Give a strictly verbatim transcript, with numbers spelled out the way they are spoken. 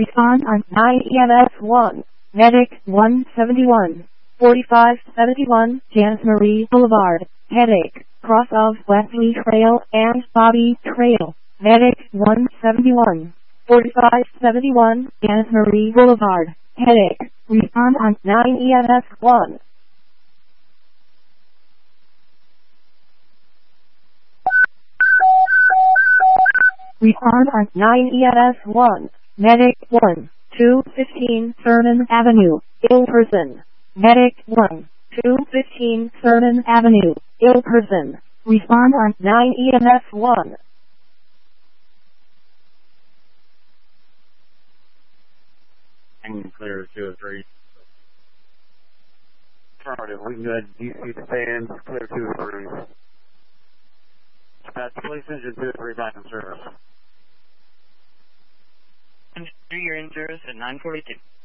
Respond on nine E M S one. Medic one seventy-one. forty-five seventy-one Janice Marie Boulevard. Headache. Cross of Wesley Trail and Bobby Trail. Medic one seventy-one. forty-five seventy-one Janice Marie Boulevard. Headache. Respond on nine E M S one. Respond on nine E M S one. Medic one. two fifteen Thurman Avenue. Ill person. Medic one. two fifteen Thurman Avenue. Ill person. Respond on nine E M S one. And clear two or three. Affirmative. We can go ahead and D C the fans, clear two or three. Dispatch, police engine two or three back in service. Your in service at nine forty-two.